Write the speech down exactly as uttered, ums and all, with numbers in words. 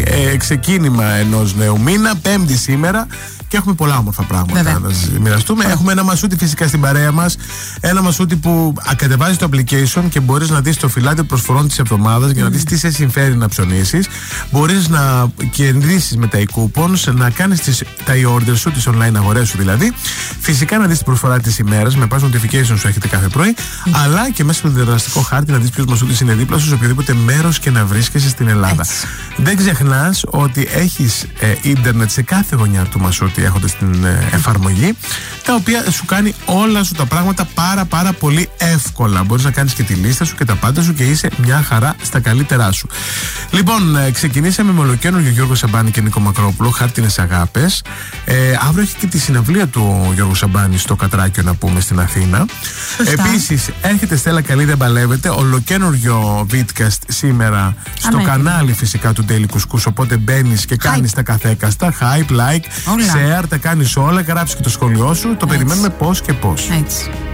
έτσι, ε, ξεκίνημα ενός νέου μήνα, Πέμπτη σήμερα. Και έχουμε πολλά όμορφα πράγματα Βέβαια. να σας μοιραστούμε. Έχουμε ένα μασούτι φυσικά στην παρέα μας. Ένα μασούτι που κατεβάζεις το application και μπορείς να δεις το φυλάδιο προσφορών της εβδομάδας για mm. να δεις τι σε συμφέρει να ψωνίσεις. Μπορείς να κερδίσεις με τα e-coupons, να κάνεις τις, τα e-orders σου, τις online αγορές σου δηλαδή. Φυσικά να δεις την προσφορά της ημέρας με pass notification σου έχετε κάθε πρωί. Mm. Αλλά και μέσα στο διαδραστικό χάρτη να δεις ποιος μασούτης είναι δίπλα σου σε οποιοδήποτε μέρος και να βρίσκεσαι στην Ελλάδα. Έτσι. Δεν ξεχνάς ότι έχεις ε, ίντερνετ σε κάθε γωνιά του μασούτη. Έχοντας την ε, εφαρμογή, τα οποία σου κάνει όλα σου τα πράγματα πάρα πάρα πολύ εύκολα. Μπορείς να κάνεις και τη λίστα σου και τα πάντα σου και είσαι μια χαρά στα καλύτερά σου. Λοιπόν, ε, ξεκινήσαμε με ολοκαίνουργιο Γιώργο Σαμπάνη και Νίκο Μακρόπουλο, Χάρτινες Αγάπες. Ε, αύριο έχει και τη συναυλία του Γιώργου Σαμπάνη στο Κατράκιο, να πούμε, στην Αθήνα. Επίσης, έρχεται Στέλλα Καλή, δεν παλεύεται. Ολοκαίνουργιο Vidcast σήμερα στο Αμέ. κανάλι φυσικά του Daily Couscous. Οπότε μπαίνεις και κάνεις τα καθέκαστα. Hype, like, share, τα κάνεις όλα, γράψεις και το σχολείο σου. Το Έτσι. περιμένουμε πώς και πώς. Έτσι.